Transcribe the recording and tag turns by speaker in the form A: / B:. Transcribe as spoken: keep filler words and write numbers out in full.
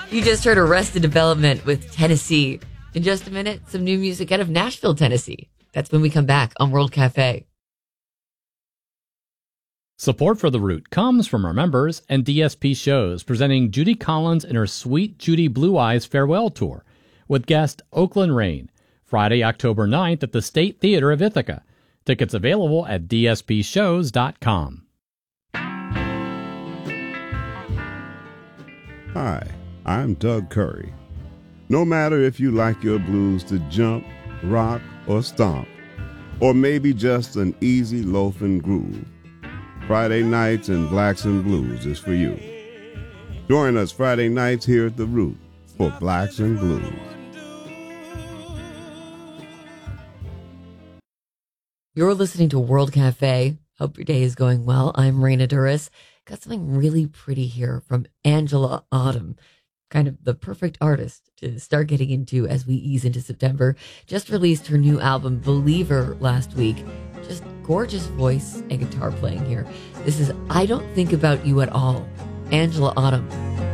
A: You just heard Arrested Development with Tennessee. In just a minute, some new music out of Nashville, Tennessee. That's when we come back on World Cafe.
B: Support for The Root comes from our members and D S P Shows, presenting Judy Collins and her Sweet Judy Blue Eyes Farewell Tour with guest Oakland Rain, Friday, October ninth at the State Theater of Ithaca. Tickets available at d s p shows dot com.
C: Hi, I'm Doug Curry. No matter if you like your blues to jump, rock, or stomp, or maybe just an easy loafing groove, Friday Nights and Blacks and Blues is for you. Join us Friday nights here at The Root for Blacks and Blues.
A: You're listening to World Cafe. Hope your day is going well. I'm Raina Duras. Got something really pretty here from Angela Autumn. Kind of the perfect artist to start getting into as we ease into September. Just released her new album, Believer, last week. Just gorgeous voice and guitar playing here. This is I Don't Think About You at All. Angela Autumn.